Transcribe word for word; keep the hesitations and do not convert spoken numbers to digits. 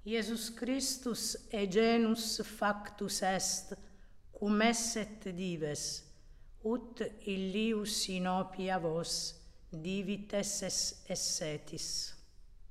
Iesus Christus e genus factus est, cum esse et dives, ut illius in opia vos divites es essetis.